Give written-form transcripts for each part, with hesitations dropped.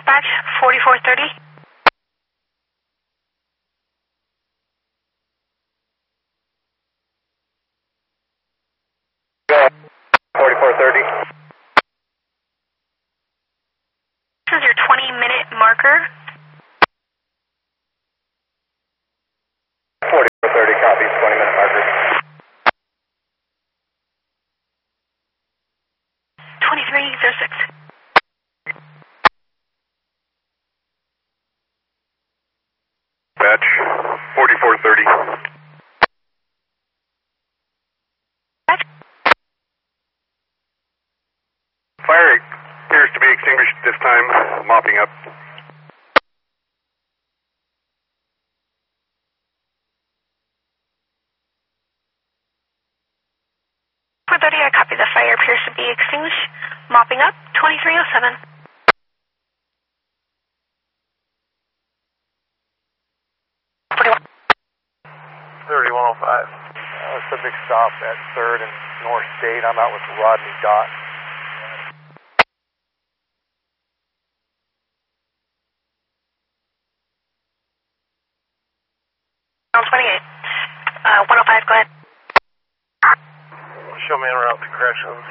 dispatch, 4430. Go ahead. 4430. This is your 20-minute marker. 4430 copies, 20-minute marker. 2306. Batch 4430. Batch. Fire appears to be extinguished this time, mopping up. 430, I copy. The fire appears to be extinguished. Mopping up, 2307. 3105. Subject stop at 3rd and North State. I'm out with Rodney Gott. On 28. 105, go ahead. Show me en route to corrections.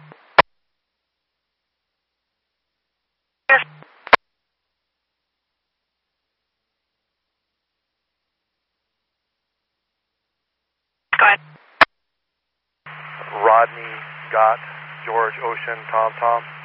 Yes. Go ahead. Rodney Gott, George Ocean, Tom Tom.